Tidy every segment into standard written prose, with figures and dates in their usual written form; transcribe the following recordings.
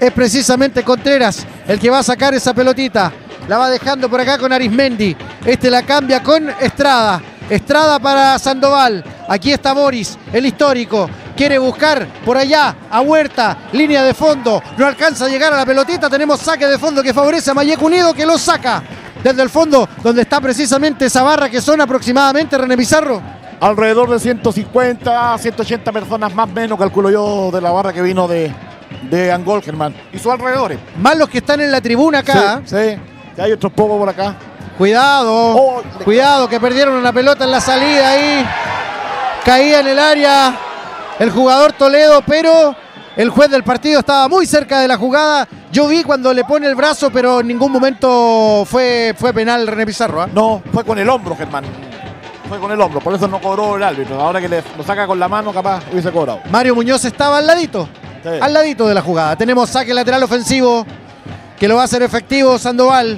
Es precisamente Contreras el que va a sacar esa pelotita. La va dejando por acá con Arismendi. La cambia con Estrada. Estrada para Sandoval. Aquí está Boris, el histórico. Quiere buscar por allá a Huerta. Línea de fondo. No alcanza a llegar a la pelotita. Tenemos saque de fondo que favorece a Malleco Unido, que lo saca desde el fondo, donde está precisamente esa barra, que son aproximadamente, René Pizarro. Alrededor de 150, 180 personas más o menos, calculo yo, de la barra que vino de Angol, Germán. Y sus alrededores. Más los que están en la tribuna acá. Sí, sí. Hay otros pocos por acá. Cuidado, cuidado, que perdieron una pelota en la salida ahí. Caía en el área el jugador Toledo, pero el juez del partido estaba muy cerca de la jugada. Yo vi cuando le pone el brazo, pero en ningún momento fue penal, René Pizarro. No, fue con el hombro, Germán. Fue con el hombro, por eso no cobró el árbitro. Ahora que lo saca con la mano, capaz hubiese cobrado. Mario Muñoz estaba al ladito, sí, al ladito de la jugada. Tenemos saque lateral ofensivo, que lo va a hacer efectivo Sandoval.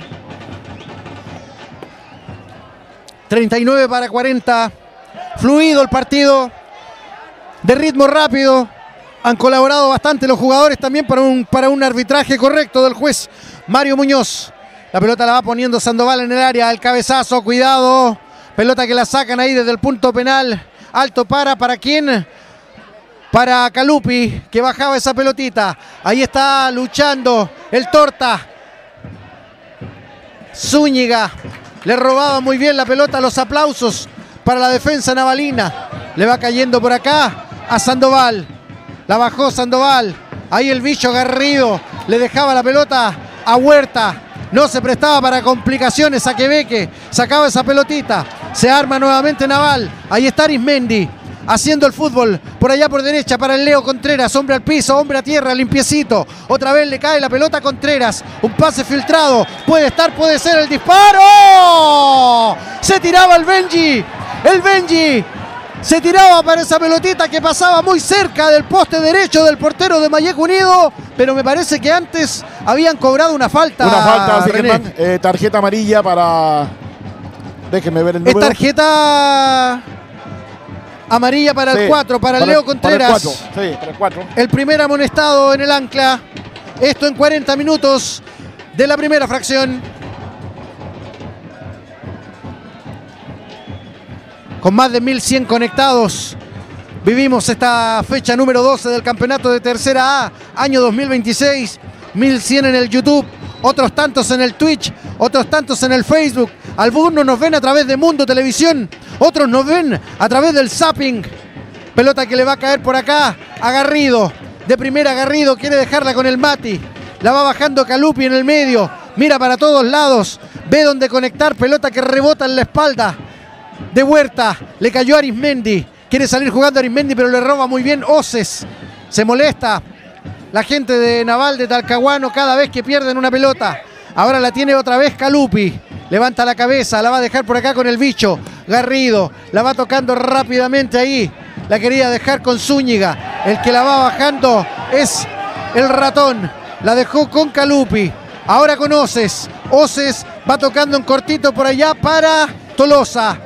39 para 40. Fluido el partido, de ritmo rápido. Han colaborado bastante los jugadores también para un arbitraje correcto del juez Mario Muñoz. La pelota la va poniendo Sandoval en el área. El cabezazo, cuidado. Pelota que la sacan ahí desde el punto penal. Alto ¿para quién? Para Calupi, que bajaba esa pelotita. Ahí está luchando el Torta. Zúñiga le robaba muy bien la pelota. Los aplausos para la defensa navalina. Le va cayendo por acá a Sandoval. La bajó Sandoval. Ahí el bicho Garrido le dejaba la pelota a Huerta. No se prestaba para complicaciones a Queveque. Sacaba esa pelotita. Se arma nuevamente Naval. Ahí está Arismendi haciendo el fútbol. Por allá por derecha para el Leo Contreras. Hombre al piso, hombre a tierra, limpiecito. Otra vez le cae la pelota a Contreras. Un pase filtrado. Puede ser el disparo. Se tiraba el Benji. El Benji se tiraba para esa pelotita que pasaba muy cerca del poste derecho del portero de Malleco Unido, pero me parece que antes habían cobrado una falta. Una falta, así que tarjeta amarilla para... Déjenme ver el número. Es tarjeta amarilla para el 4, para el Leo Contreras. Para el 4. El primer amonestado en el ancla. Esto en 40 minutos de la primera fracción. Con más de 1100 conectados, vivimos esta fecha número 12 del campeonato de Tercera A, año 2026. 1100 en el YouTube, otros tantos en el Twitch, otros tantos en el Facebook. Algunos nos ven a través de Mundo Televisión, otros nos ven a través del zapping. Pelota que le va a caer por acá a Garrido. De primera Garrido, quiere dejarla con el Mati. La va bajando Calupi en el medio. Mira para todos lados, ve dónde conectar. Pelota que rebota en la espalda de Huerta. Le cayó a Arismendi. Quiere salir jugando Arismendi, pero le roba muy bien Oces. Se molesta la gente de Naval de Talcahuano cada vez que pierden una pelota. Ahora la tiene otra vez Calupi. Levanta la cabeza, la va a dejar por acá con el bicho. Garrido, la va tocando rápidamente ahí. La quería dejar con Zúñiga. El que la va bajando es el ratón. La dejó con Calupi. Ahora con Oces. Oces va tocando en cortito por allá para Tolosa.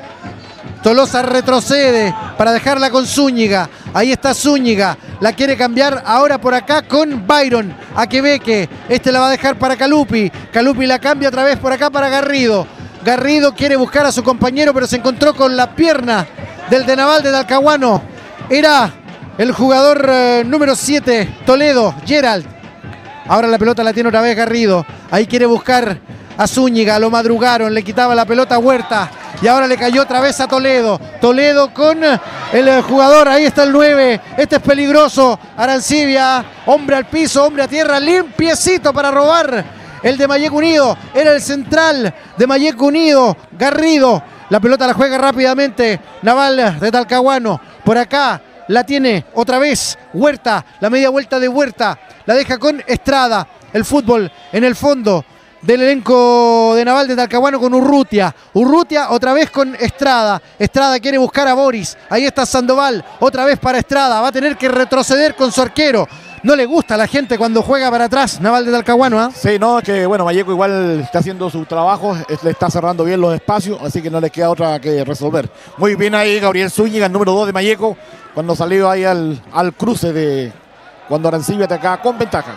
Tolosa retrocede para dejarla con Zúñiga. Ahí está Zúñiga. La quiere cambiar ahora por acá con Byron. A Queveque. La va a dejar para Calupi. Calupi la cambia otra vez por acá para Garrido. Garrido quiere buscar a su compañero, pero se encontró con la pierna del de Naval de Talcahuano. Era el jugador número 7, Toledo, Gerald. Ahora la pelota la tiene otra vez Garrido. Ahí quiere buscar a Zúñiga. Lo madrugaron. Le quitaba la pelota a Huerta. Y ahora le cayó otra vez a Toledo. Toledo con el jugador. Ahí está el 9. Este es peligroso. Arancibia. Hombre al piso, hombre a tierra. Limpiecito para robar. El de Malleco Unido. Era el central de Malleco Unido. Garrido. La pelota la juega rápidamente Naval de Talcahuano. Por acá la tiene otra vez Huerta. La media vuelta de Huerta. La deja con Estrada. El fútbol en el fondo del elenco de Naval de Talcahuano con Urrutia. Urrutia otra vez con Estrada. Estrada quiere buscar a Boris. Ahí está Sandoval. Otra vez para Estrada. Va a tener que retroceder con su arquero. No le gusta a la gente cuando juega para atrás Naval de Talcahuano, ¿eh? Sí, no, es que bueno, Malleco igual está haciendo su trabajo, le está cerrando bien los espacios, así que no le queda otra que resolver. Muy bien ahí Gabriel Zúñiga, el número 2 de Malleco, cuando salió ahí al cruce de cuando Arancibia atacaba con ventaja.